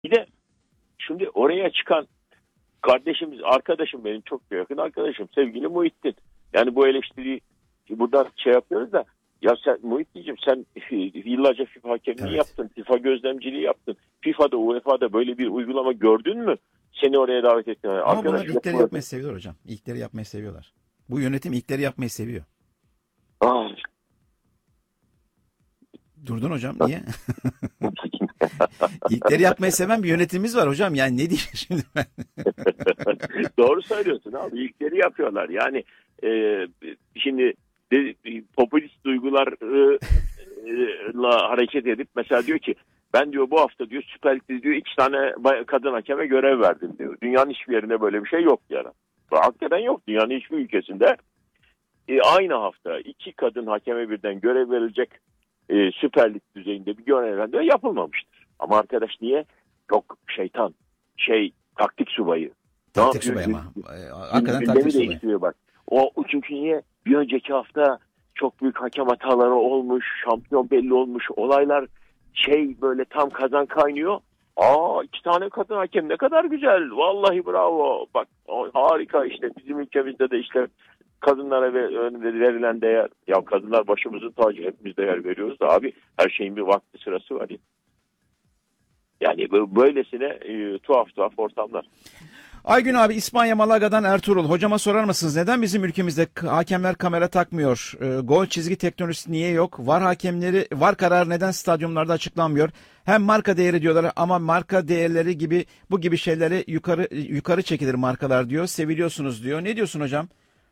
Bir de şimdi oraya çıkan kardeşimiz, arkadaşım, benim çok yakın arkadaşım sevgili Muhittin. Yani bu eleştiriyi buradan şey yapıyoruz da, ya sen Muhittin'cim, sen yıllarca FIFA hakemliği yaptın, FIFA gözlemciliği yaptın. FIFA'da, UEFA'da böyle bir uygulama gördün mü? Seni oraya davet ettiler. Ama bunlar ilkleri yapmayı seviyorlar hocam. İlkleri yapmayı seviyorlar. Bu yönetim ilkleri yapmayı seviyor. Ah. Durdun hocam, niye? İlkleri yapmayı seven bir yönetimimiz var hocam. Yani ne diyeyim şimdi ben? Doğru söylüyorsun abi. İlkleri yapıyorlar. Yani şimdi popülist duygularla hareket edip mesela diyor ki, ben diyor bu hafta diyor Süper Lig'de diyor 2 tane kadın hakeme görev verdim diyor. Dünyanın hiçbir yerinde böyle bir şey yok yani. Hakikaten yok. Dünyanın hiçbir ülkesinde aynı hafta 2 kadın hakeme birden görev verilecek Süper Lig düzeyinde bir görevlendirme yapılmamıştır. Ama arkadaş niye? Çok şeytan. Taktik subayı. Taktik subayı ama. Hakikaten taktik subayı. Bak. Çünkü niye? Bir önceki hafta çok büyük hakem hataları olmuş. Şampiyon belli olmuş. Olaylar böyle tam kazan kaynıyor. 2 tane kadın hakem ne kadar güzel. Vallahi bravo. Bak harika işte. Bizim ülkemizde de işte kadınlara verilen değer. Ya kadınlar başımızın tacı, hepimiz değer veriyoruz da abi, her şeyin bir vakti sırası var ya. Yani böylesine tuhaf ortamlar. Aygün abi, İspanya Malaga'dan Ertuğrul. Hocama sorar mısınız, neden bizim ülkemizde hakemler kamera takmıyor? Gol çizgi teknolojisi niye yok? VAR kararı neden stadyumlarda açıklanmıyor? Hem marka değeri diyorlar ama marka değerleri gibi bu gibi şeyleri yukarı çekilir markalar diyor. Seviliyorsunuz diyor. Ne diyorsun hocam?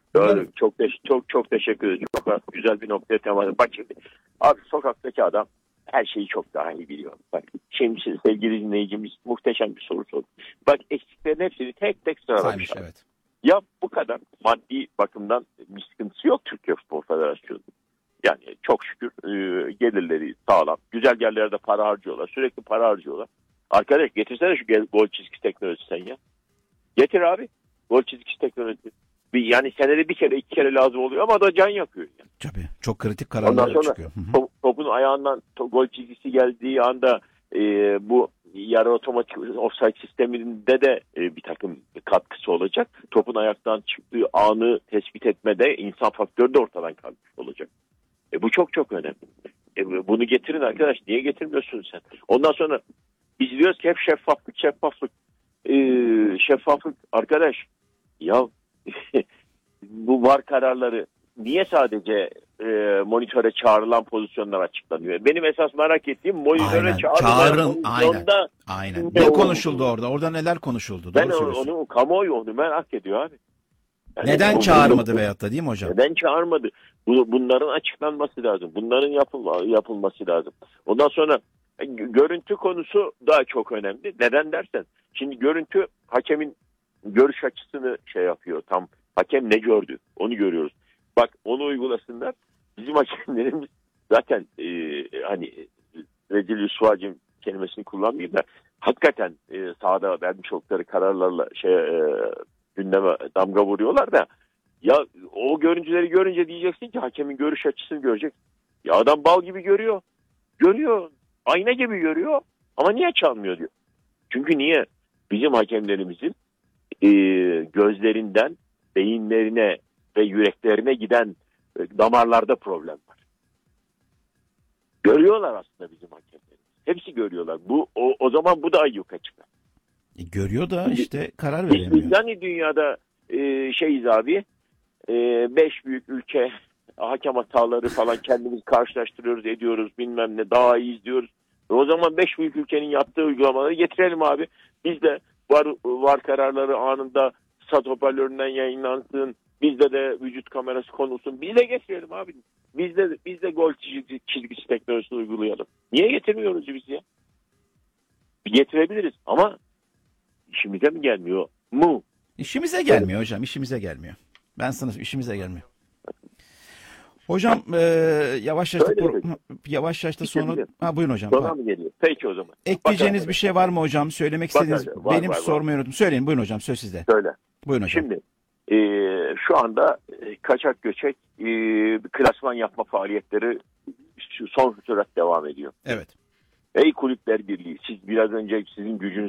Çok teşekkür ederim. Çok güzel bir noktaya temas. Bak şimdi abi, sokaktaki adam her şeyi çok daha iyi biliyor. Bak şimdi sevgili dinleyicimiz muhteşem bir soru sordu. Bak eksiklerin hepsini tek tek sıralamış. Evet. Ya bu kadar maddi bakımdan bir sıkıntısı yok Türkiye Futbol Federasyonu. Yani çok şükür gelirleri sağlam. Güzel yerlerde para harcıyorlar. Sürekli para harcıyorlar. Arkadaş getirsene şu gol çizgisi teknolojisi sen ya. Getir abi. Gol çizgisi teknolojisi. Yani senede bir kere 2 kere lazım oluyor ama da can yakıyor. Yani. Tabii. Çok kritik kararlar çıkıyor. Topun ayağından gol çizgisi geldiği anda bu yarı otomatik offside sisteminde de bir takım katkısı olacak. Topun ayaktan çıktığı anı tespit etmede insan faktörü de ortadan kalkmış olacak. Bu çok önemli. Bunu getirin arkadaş. Niye getirmiyorsun sen? Ondan sonra biz diyoruz ki hep şeffaflık. Şeffaflık arkadaş. Ya bu VAR kararları niye sadece monitöre çağrılan pozisyonlar açıklanıyor? Benim esas merak ettiğim monitöre çağrılan pozisyonda aynen. Ne konuşuldu orada? Orada neler konuşuldu? Ben kamuoyu onu merak ediyor abi. Yani neden çağırmadı veyahut da, değil mi hocam? Neden çağırmadı? Bunların açıklanması lazım. Bunların yapılması lazım. Ondan sonra görüntü konusu daha çok önemli. Neden dersen, şimdi görüntü hakemin görüş açısını yapıyor. Tam hakem ne gördü onu görüyoruz. Bak onu uygulasınlar. Bizim hakemlerimiz zaten hani rezil rüsvacım kelimesini kullanmayayım da hakikaten sahada vermiş oldukları kararlarla gündeme damga vuruyorlar da, ya o görüntüleri görünce diyeceksin ki hakemin görüş açısını görecek. Ya adam bal gibi görüyor. Görüyor. Ayna gibi görüyor. Ama niye çalmıyor diyor. Çünkü niye? Bizim hakemlerimizin gözlerinden beyinlerine ve yüreklerine giden damarlarda problem var. Görüyorlar aslında bizim hakemlerimiz. Hepsi görüyorlar. O zaman bu da ayyuka çıkar. Görüyor da işte karar veremiyor. Biz yani dünyada abi 5 büyük ülke hakem hataları falan kendimiz karşılaştırıyoruz, ediyoruz, bilmem ne, daha iyi izliyoruz. O zaman 5 büyük ülkenin yaptığı uygulamaları getirelim abi. Biz de VAR kararları anında stat hoparlöründen yayınlansın. Bizde de vücut kamerası konulsun. Biz de getirelim abi. Biz de gol çizgisi teknolojisini uygulayalım. Niye getirmiyoruz biz ya? Getirebiliriz ama işimize mi gelmiyor mu? İşimize gelmiyor hocam. İşimize gelmiyor. Ben sana işimize gelmiyor. Hocam yavaş yavaş da sonra... Buyurun hocam. Sonra mı geliyor? Peki o zaman. Ekleyeceğiniz bir şey var mı hocam? Söylemek istediğiniz... Benim sormayı unuttum. Söyleyin, buyurun hocam. Söz sizde. Söyle. Buyurun hocam. Şimdi şu anda kaçak göçek klasman yapma faaliyetleri son sürat devam ediyor. Evet. Ey Kulüpler Birliği, siz biraz önce sizin gücünüz